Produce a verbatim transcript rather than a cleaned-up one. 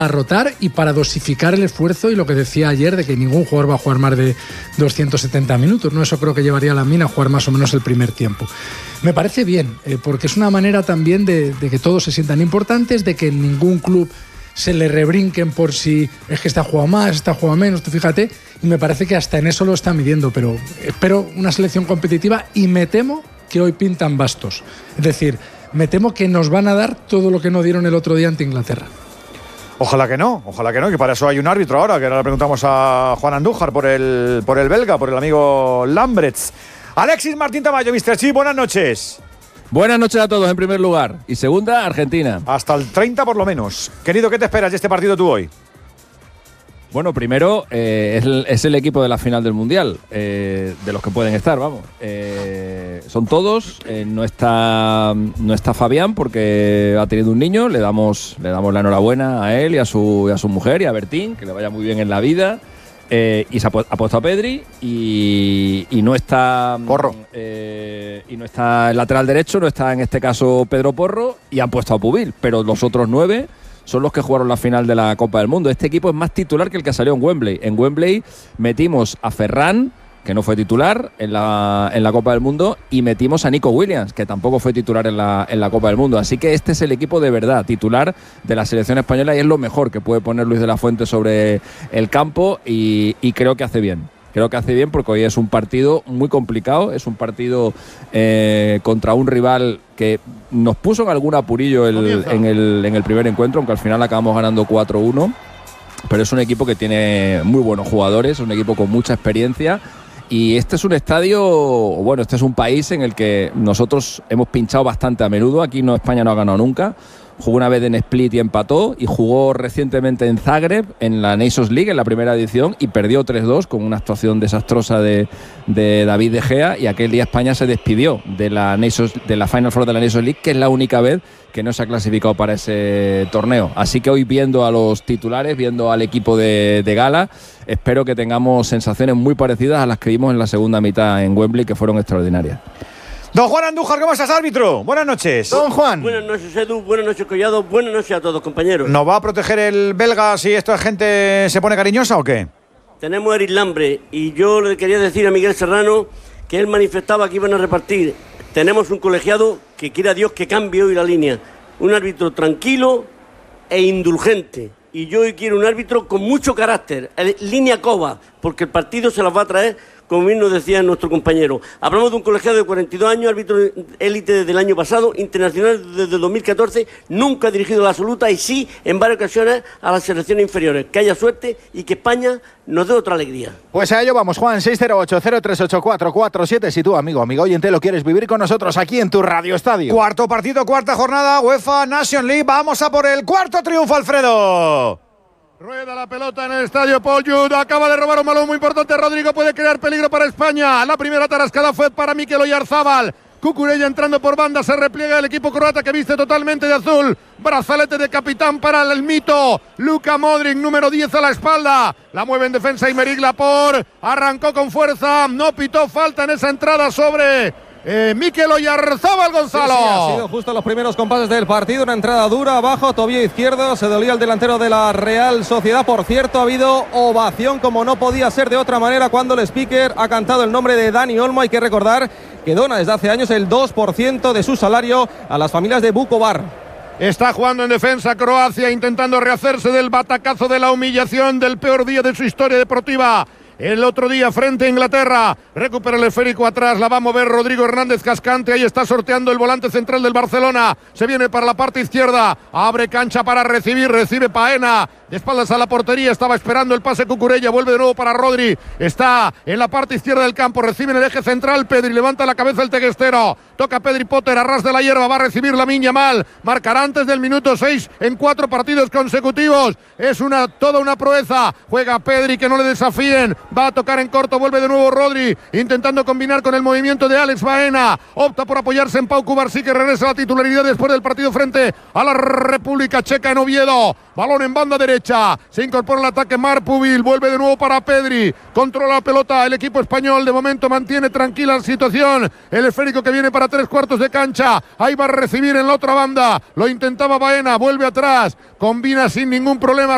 rotar y para dosificar el esfuerzo, y lo que decía ayer de que ningún jugador va a jugar más de doscientos setenta minutos, ¿no? Eso creo que llevaría a la mina a jugar más o menos el primer tiempo. Me parece bien, eh, porque es una manera también de, de que todos se sientan importantes, de que en ningún club se le rebrinquen por si es que está jugando más, está jugando menos, tú fíjate, y me parece que hasta en eso lo está midiendo, pero espero una selección competitiva y me temo que hoy pintan bastos. Es decir, me temo que nos van a dar todo lo que no dieron el otro día ante Inglaterra. Ojalá que no, ojalá que no, que para eso hay un árbitro ahora, que ahora le preguntamos a Juan Andújar por el, por el belga, por el amigo Lambrets. Alexis Martín Tamayo, mister Chip, buenas noches. Buenas noches a todos en primer lugar. Y segunda, Argentina. Hasta el treinta por lo menos. Querido, ¿qué te esperas de este partido tú hoy? Bueno, primero, eh, es, el, es el equipo de la final del Mundial, eh, de los que pueden estar, vamos. Eh, son todos, eh, no está no está Fabián porque ha tenido un niño, le damos le damos la enhorabuena a él y a su, y a su mujer y a Bertín, que le vaya muy bien en la vida. Eh, y se ha, pu- ha puesto a Pedri y, y no está Porro. Eh, y no está el lateral derecho, no está en este caso Pedro Porro, y han puesto a Pubil, pero los otros nueve son los que jugaron la final de la Copa del Mundo. Este equipo es más titular que el que salió en Wembley. En Wembley metimos a Ferran, que no fue titular en la, en la Copa del Mundo, y metimos a Nico Williams, que tampoco fue titular en la, en la Copa del Mundo. Así que este es el equipo de verdad, titular de la selección española, y es lo mejor que puede poner Luis de la Fuente sobre el campo, y, y creo que hace bien. Creo que hace bien porque hoy es un partido muy complicado, es un partido eh, contra un rival que nos puso en algún apurillo el, en, el, en el primer encuentro, aunque al final acabamos ganando cuatro uno, pero es un equipo que tiene muy buenos jugadores, un equipo con mucha experiencia, y este es un estadio, bueno, este es un país en el que nosotros hemos pinchado bastante a menudo. Aquí no, España no ha ganado nunca. Jugó una vez en Split y empató, y jugó recientemente en Zagreb, en la Nations League, en la primera edición, y perdió tres dos con una actuación desastrosa de, de David De Gea, y aquel día España se despidió de la, Nations, de la Final Four de la Nations League, que es la única vez que no se ha clasificado para ese torneo. Así que hoy, viendo a los titulares, viendo al equipo de, de gala, espero que tengamos sensaciones muy parecidas a las que vimos en la segunda mitad en Wembley, que fueron extraordinarias. Don Juan Andújar, ¿cómo estás, árbitro? Buenas noches. Don Juan. Buenas noches, Edu. Buenas noches, Collado. Buenas noches a todos, compañeros. ¿Nos va a proteger el belga si esta gente se pone cariñosa o qué? Tenemos a Eric Lambre, y yo le quería decir a Miguel Serrano que él manifestaba que iban a repartir. Tenemos un colegiado que quiera Dios que cambie hoy la línea. Un árbitro tranquilo e indulgente. Y yo hoy quiero un árbitro con mucho carácter, línea Cova, porque el partido se las va a traer, como bien nos decía nuestro compañero. Hablamos de un colegiado de cuarenta y dos años, árbitro élite desde el año pasado, internacional desde el dos mil catorce, nunca ha dirigido a la absoluta, y sí, en varias ocasiones, a las selecciones inferiores. Que haya suerte y que España nos dé otra alegría. Pues a ello vamos, Juan. seis cero ocho, cero tres ocho cuatro cuatro siete. Si tú, amigo, amigo oyente, lo quieres vivir con nosotros aquí en tu Radio Estadio. Cuarto partido, cuarta jornada, UEFA Nation League. Vamos a por el cuarto triunfo, Alfredo. Rueda la pelota en el estadio. Paul Jude acaba de robar un balón muy importante. Rodrigo puede crear peligro para España. La primera tarascada fue para Mikel Oyarzabal. Cucurella entrando por banda, se repliega el equipo croata que viste totalmente de azul. Brazalete de capitán para el mito Luka Modric, número diez a la espalda. La mueve en defensa Aymeric Laporte. Arrancó con fuerza, no pitó falta en esa entrada sobre Eh, Mikel Oyarzabal, Gonzalo. Sí, sí, ha sido justo los primeros compases del partido. Una entrada dura abajo, tobillo izquierdo. Se dolía el delantero de la Real Sociedad. Por cierto, ha habido ovación, como no podía ser de otra manera, cuando el speaker ha cantado el nombre de Dani Olmo. Hay que recordar que dona desde hace años el dos por ciento de su salario a las familias de Vukovar. Está jugando en defensa Croacia, intentando rehacerse del batacazo, de la humillación, del peor día de su historia deportiva. El otro día frente a Inglaterra, recupera el esférico atrás, la va a mover Rodrigo Hernández Cascante, ahí está sorteando el volante central del Barcelona, se viene para la parte izquierda, abre cancha para recibir, recibe Paena, de espaldas a la portería, estaba esperando el pase Cucurella, vuelve de nuevo para Rodri, está en la parte izquierda del campo, recibe en el eje central Pedri, levanta la cabeza el teguestero, toca Pedri Potter, a ras de la hierba, va a recibir Lamine Yamal, marcará antes del minuto seis en cuatro partidos consecutivos, es una toda una proeza, juega Pedri, que no le desafíen, va a tocar en corto, vuelve de nuevo Rodri, intentando combinar con el movimiento de Alex Baena, opta por apoyarse en Pau Cubarsí, que regresa a la titularidad después del partido frente a la República Checa en Oviedo, balón en banda derecha, se incorpora el ataque Marc Pubil, vuelve de nuevo para Pedri, controla la pelota, el equipo español de momento mantiene tranquila la situación, el esférico que viene para tres cuartos de cancha, ahí va a recibir en la otra banda, lo intentaba Baena, vuelve atrás, combina sin ningún problema